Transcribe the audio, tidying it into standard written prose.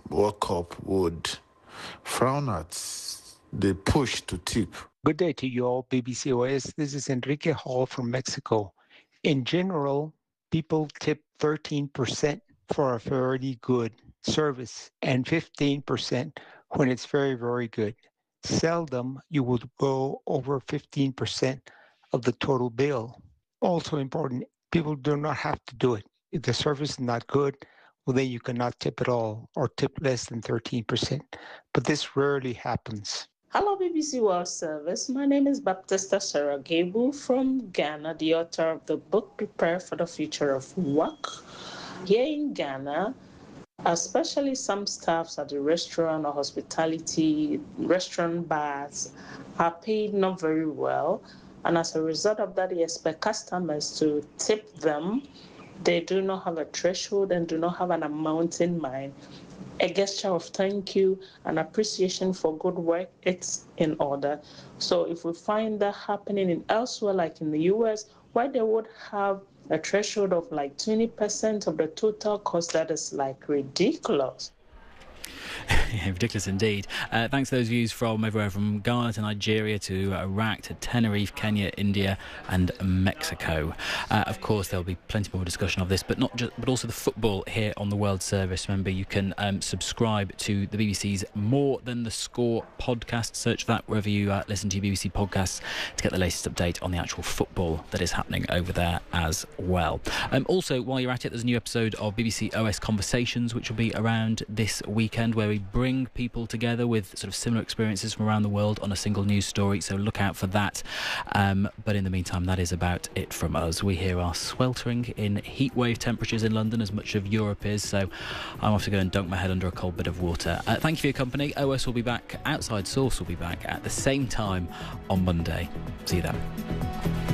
World Cup would frown at the push to tip. Good day to you all, BBC OS. This is Enrique Hall from Mexico. In general, people tip 13% for a very good service and 15% when it's very, very good. Seldom you would go over 15% of the total bill. Also important, people do not have to do it. If the service is not good, well, then you cannot tip at all or tip less than 13%. But this rarely happens. Hello, BBC World Service. My name is Baptista Saragebu from Ghana, the author of the book Prepare for the Future of Work. Here in Ghana, especially some staffs at the restaurant or hospitality, restaurant bars, are paid not very well. And as a result of that, they expect customers to tip them. They do not have a threshold and do not have an amount in mind. A gesture of thank you and appreciation for good work, it's in order. So if we find that happening in elsewhere, like in the US, where they would have a threshold of like 20% of the total cost, that is like ridiculous. Yeah, ridiculous indeed. Thanks to those views from everywhere from Ghana to Nigeria to Iraq to Tenerife, Kenya, India and Mexico. Of course, there'll be plenty more discussion of this, but also the football here on the World Service. Remember, you can subscribe to the BBC's More Than the Score podcast. Search for that wherever you listen to your BBC podcasts to get the latest update on the actual football that is happening over there as well. Also, while you're at it, there's a new episode of BBC OS Conversations, which will be around this weekend, where we bring people together with sort of similar experiences from around the world on a single news story, so look out for that. But in the meantime, that is about it from us. We here are sweltering in heatwave temperatures in London, as much of Europe is, so I'm off to go and dunk my head under a cold bit of water. Thank you for your company. OS will be back, Outside Source will be back at the same time on Monday. See you then.